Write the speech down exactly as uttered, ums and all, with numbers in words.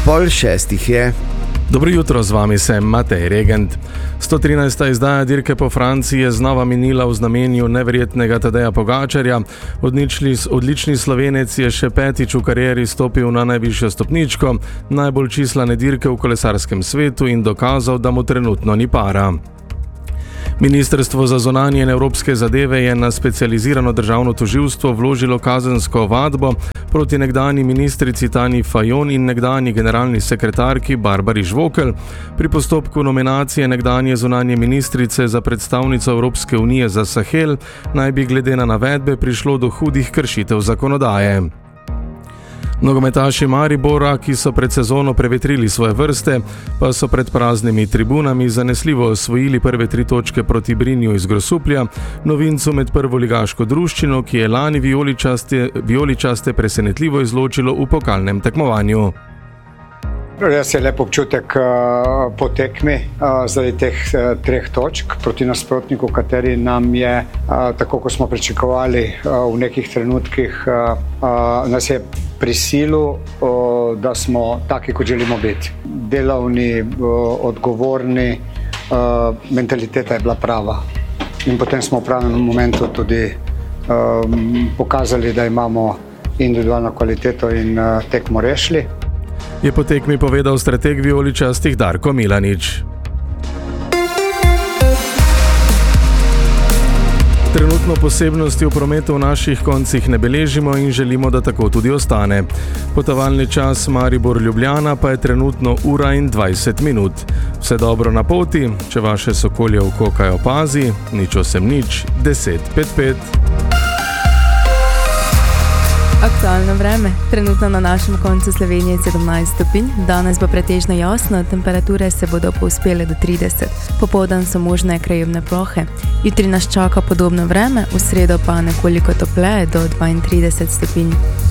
Pol šestih je. Dobro jutro, z vami sem Matej Regent. sto trinajsta izdaja dirke po Franciji je znova minila v znamenju neverjetnega Tadeja Pogačarja. Odlični, odlični Slovenec je še petič v karieri stopil na najvišjo stopničko, najbolj čislane dirke v kolesarskem svetu in dokazal, da mu trenutno ni para. Ministrstvo za zunanje in evropske zadeve je na specializirano državno tožilstvo vložilo kazensko ovadbo proti nekdanji ministrici Tanji Fajon in nekdanji generalni sekretarki Barbari Žvokelj. Pri postopku nominacije nekdanje zunanje ministrice za predstavnico Evropske unije za Sahel naj bi glede na navedbe prišlo do hudih kršitev zakonodaje. Nogometaši Maribora, ki so pred sezono prevetrili svoje vrste, pa so pred praznimi tribunami zanesljivo osvojili prve tri točke proti Brinju iz Grosuplja, novincu med prvoligaško druščino, ki je lani vijoličaste, vijoličaste presenetljivo izločilo v pokalnem tekmovanju. Res je lep občutek uh, po tekmi uh, zaradi teh uh, treh točk proti nasprotniku, kateri nam je, uh, tako kot smo pričakovali, uh, v nekih trenutkih uh, uh, nas je prisilil, uh, da smo taki, kot želimo biti. Delovni, uh, odgovorni, uh, mentaliteta je bila prava. In potem smo v pravem momentu tudi um, pokazali, da imamo individualno kvaliteto in uh, tekmo rešili. Je po tekmi povedal strateg vijoličastih Darko Milanič. Trenutno posebnosti v prometu v naših koncih ne beležimo in želimo, da tako tudi ostane. Potovalni čas Maribor-Ljubljana pa je trenutno ura in dvajset minut. Vse dobro na poti, če vaše sokolje oko kaj opazi, nič osem nič, deset pet pet. Aktualno vreme. Trenutno na našem koncu Slovenije sedemnajst stopinj, danes bo pretežno jasno, temperature se bodo povzpele do trideset. Popoldan so možne krajevne plohe. Jutri nas čaka podobno vreme, v sredo pa nekoliko topleje do dvaintrideset stopinj.